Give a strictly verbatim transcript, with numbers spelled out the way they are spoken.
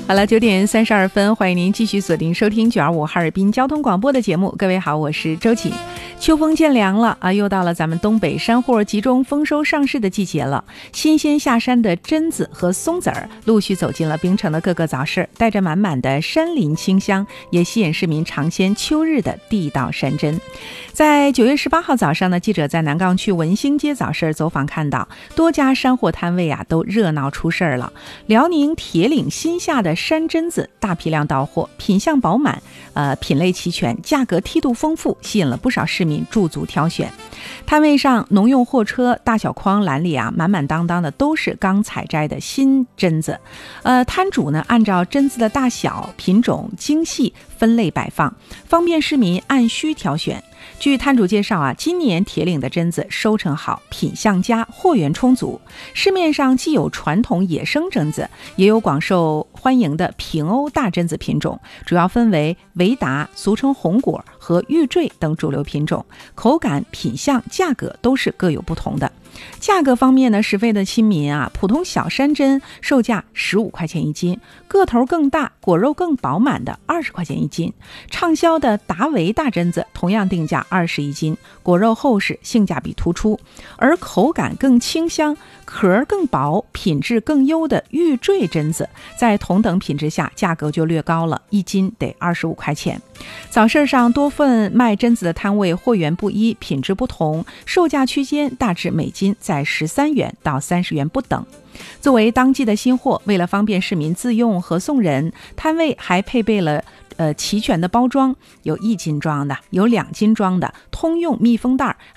好了，九点三十二分，欢迎您继续锁定收听九二五哈尔滨交通广播的节目。各位好，我是周琦。秋风渐凉了啊，又到了咱们东北山货集中丰收上市的季节了。新鲜下山的榛子和松子儿陆续走进了冰城的各个早市，带着满满的山林清香，也吸引市民尝鲜秋日的地道山珍。在九月十八号早上呢，记者在南岗区文兴街早市走访看到，多家山货摊位啊都热闹出事儿了。辽宁铁岭新下的山榛子大批量到货，品相饱满，呃，品类齐全，价格梯度丰富，吸引了不少市民驻足挑选。摊位上农用货车大小筐篮里啊，满满当当的都是刚采摘的新榛子。呃，摊主呢按照榛子的大小、品种、精细分类摆放，方便市民按需挑选。据摊主介绍啊，今年铁岭的榛子收成好，品相佳，货源充足。市面上既有传统野生榛子，也有广受欢迎的平欧大榛子品种，主要分为维达、俗称红果和玉坠等主流品种，口感、品相、价格都是各有不同的。价格方面呢，十分的亲民啊，普通小山榛售价十五块钱一斤，个头更大、果肉更饱满的二十块钱一斤。畅销的达维大榛子同样定价二十一斤，果肉厚实，性价比突出。而口感更清香、壳更薄、品质更优的玉坠榛子，在同等品质下价格就略高了，一斤得二十五块钱。早市上多份卖榛子的摊位货源不一，品质不同，售价区间大致每斤在十三元到三十元不等。作为当季的新货，为了方便市民自用和送人，摊位还配备了呃齐全的包装，有一斤装的，有两斤装的，通用密封袋，